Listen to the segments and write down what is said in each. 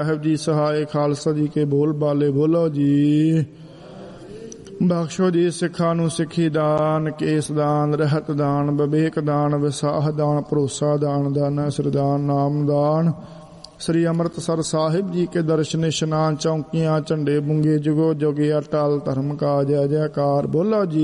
ਸਾਹਿਬ ਜੀ ਸਹਾਇ ਖਾਲਸਾ ਜੀ ਕੇ ਬੋਲ ਬਾਲੇ ਬੋਲੋ ਜੀ। ਬਖਸ਼ੋ ਜੀ ਸਿੱਖਾਂ ਨੂੰ ਸਿੱਖੀ ਦਾਨ, ਕੇਸ ਦਾਨ, ਰਹਿਤ ਦਾਨ, ਵਿਵੇਕ ਦਾਨ, ਵਿਸਾਹ ਦਾਨ, ਭਰੋਸਾ ਦਾਨ, ਦਾਨਾ ਸਰਦਾਨ, ਨਾਮ ਦਾਨ। श्री अमृतसर साहिब जी के दर्शन इशनान, चौंकियां झंडे बुंगे, जुगो जोगे अटल धर्म का जय जयकार बोलो जी।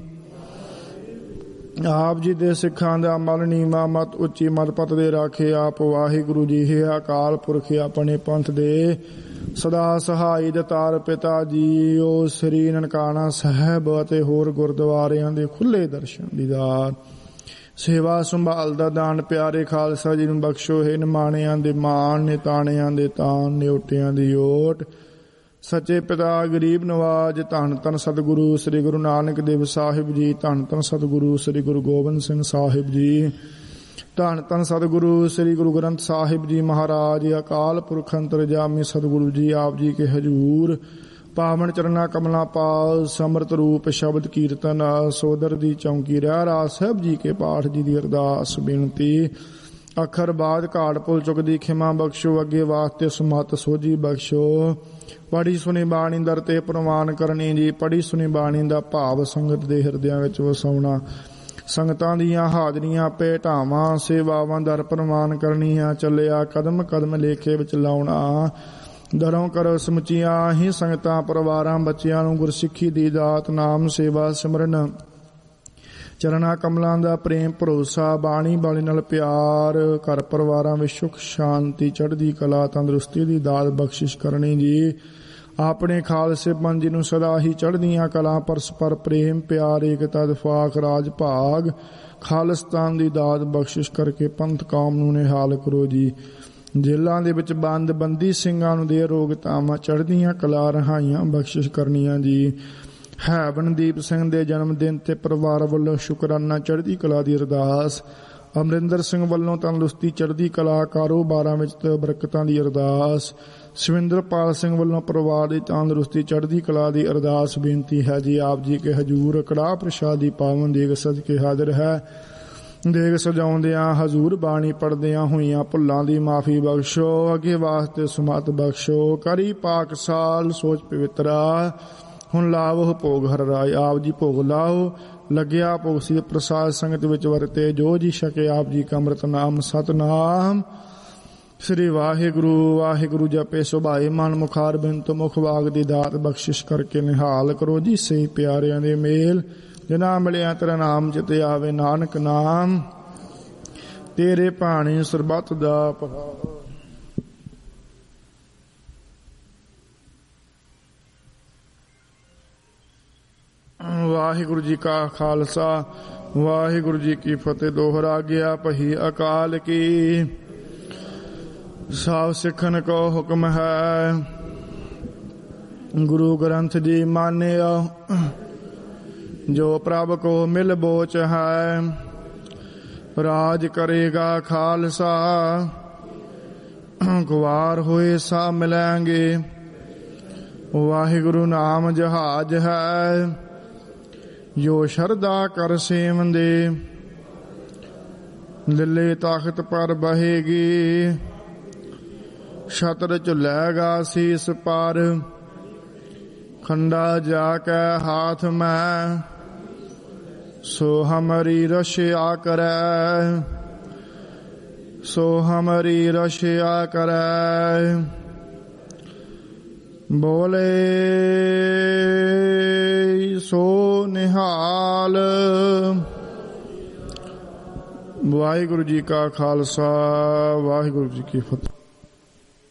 आप जी दे सिखां दा मल नीवा मत उच्ची मत पत दे राखे आप वाहिगुरु जी है अकाल पुरख अपने पंथ दे सदा सहाई दतार पिता जी। ओ श्री ननकाना साहब अते होर गुरद्वारियां दे खुले दर्शन दीदार, सेवा संभाल दा दान प्यारे खालसा जी नूं बख्शो है। निमाणियां दे मान, निताणियां दे तान, न्योटियां दी ओट। सच्चे पिता गरीब नवाज धन धन सतगुरु श्री गुरु नानक देव साहिब जी, धन धन सतगुरु श्री गुरु गोबिंद सिंह साहिब जी, धन धन सतगुरु श्री गुरु ग्रंथ साहिब जी महाराज। अकाल पुरख अंतरजामी सतगुरु जी आप जी के हजूर पावन चरना कमला पाल समृत रूप शब्द कीर्तन सोदर दी चौंकी रहरा साहब जी के पाठ जी दी अरदास बेनती। अखर बाद घाट भुल चुक दी खिमा बख्शो, अगे वास्ते सुमत सोझी बख्शो। पढ़ी सुनी बाणी दर ते प्रवान करनी जी, पढ़ी सुनी बाणी दा भाव संगत दे हिरदियां विच वसाउणा। संगतां दीयां हाजरियां भेटावां सेवावां दर प्रवान करनियां, चलिया कदम कदम लेखे विच लाउणा। दरों करो समुचिया ही संगतां परिवारां बच्चियां नूं गुरसिੱਖੀ दी दात, नाम सेवा सिमरन चरना कमलां दा प्रेम भरोसा, बाणी बाणी नाल प्यार, घर परिवारां विच सुख शांति चढ़दी कला तंदुरुस्ती दी दात बख्शिश करनी जी। अपने खालसे पंथ जी नूं सदा ही चढ़दियां कला परस्पर प्रेम प्यार एकता दफाक राज भाग खालिस्तान दी दात बख्शिश करके पंथ कौम नूं निहाल करो जी। जेलों दे विच बंद बंदी ਸਿੰਘਾਂ ਨੂੰ ਦੇ ਰੋਗ ਤਾਵਾਂ ਚੜ੍ਹਦੀਆਂ ਕਲਾ ਰਹਾਈਆਂ ਬਖਸ਼ਿਸ਼ ਕਰਨੀਆਂ ਜੀ। ਹੈਵਨਦੀਪ ਸਿੰਘ ਦੇ ਜਨਮ ਦਿਨ ਤੇ ਪਰਿਵਾਰ ਵੱਲੋਂ ਸ਼ੁਕਰਾਨਾ ਚੜ੍ਹਦੀ ਕਲਾ ਦੀ ਅਰਦਾਸ। ਅਮਰਿੰਦਰ ਸਿੰਘ ਵੱਲੋਂ ਤੰਦਰੁਸਤੀ ਚੜ੍ਹਦੀ ਕਲਾ ਕਾਰੋਬਾਰਾਂ ਵਿੱਚ ਬਰਕਤਾਂ ਦੀ ਅਰਦਾਸ। ਸਵਿੰਦਰਪਾਲ ਸਿੰਘ ਵੱਲੋਂ ਪਰਿਵਾਰ ਦੀ ਤੰਦਰੁਸਤੀ ਚੜ੍ਹਦੀ ਕਲਾ ਦੀ ਅਰਦਾਸ ਬੇਨਤੀ ਹੈ ਜੀ। ਆਪ ਜੀ ਕੇ ਹਜ਼ੂਰ ਕੜਾਹ ਪ੍ਰਸ਼ਾਦ ਦੀ ਪਾਵਨ ਦੇਗ ਸਦਕੇ ਹਾਜ਼ਰ ਹੈ। ਦੇਗ ਸਜਾਉਂਦਿਆਂ ਹਜ਼ੂਰ ਬਾਣੀ ਪੜ੍ਹਦਿਆਂ ਹੋਈਆਂ ਭੁੱਲਾਂ ਦੀ ਮਾਫੀ ਬਖਸ਼ੋ, ਅੱਗੇ ਵਾਸਤੇ ਸੁਮਤ ਬਖਸ਼ੋ। ਕਰੀ ਪਾਕ ਸਾਲ ਸੋਚ ਪਵਿੱਤਰਾ, ਹੁਣ ਲਾਵੋ ਭੋਗ ਹਰ ਰਾਏ। ਆਪ ਜੀ ਭੋਗ ਲਾਓ, ਲੱਗਿਆ ਭੋਗ ਸੀ ਪ੍ਰਸਾਦ ਸੰਗਤ ਵਿੱਚ ਵਰਤੇ। ਜੋ ਜੀ ਛਕੇ ਆਪ ਜੀ ਕਾ ਅੰਮ੍ਰਿਤ ਨਾਮ ਸਤਨਾਮ ਸ੍ਰੀ ਵਾਹਿਗੁਰੂ ਵਾਹਿਗੁਰੂ ਜਪੇ ਸੁਭਾਏ ਮਨ ਮੁਖਾਰ ਬਿੰਤ ਮੁਖ ਵਾਗ ਦੀ ਦਾਤ ਬਖਸ਼ਿਸ਼ ਕਰਕੇ ਨਿਹਾਲ ਕਰੋ ਜੀ। ਸੇ ਪਿਆਰਿਆਂ ਦੇ ਮੇਲ ਜਿਨਾ ਮਿਲਿਆ ਤੇਰਾ ਨਾਮ ਚਿਤੇ ਆਵੇ, ਨਾਨਕ ਨਾਮ ਤੇਰੇ ਭਾਣੇ ਸਰਬੱਤ ਦਾ ਪਹਾੜ। ਵਾਹਿਗੁਰੂ ਜੀ ਕਾ ਖਾਲਸਾ ਵਾਹਿਗੁਰੂ ਜੀ ਕੀ ਫਤਿਹ। ਦੋਹਰਾ ਗਿਆ ਪਹੀ ਅਕਾਲ ਕੀ, ਸਭ ਸਿੱਖਨ ਕੋ ਹੁਕਮ ਹੈ। ਗੁਰੂ ਗ੍ਰੰਥ ਜੀ ਮਾਨਿਓ, जो प्रभ को मिल बोच है। राज करेगा खालसा, गुवार हुए सा मिलेंगे। वाहिगुरु नाम जहाज है, जो शरदा कर सेवंदे। लिले तख्त पर बहेगी, छत्र झुलेगा शीस पर। खंडा जाके हाथ में, सो हमारी रशिया करे। सो हमारी रशिया करे। बोले सो निहाल। वाहिगुरु जी का खालसा वाहिगुरु जी की फतेह।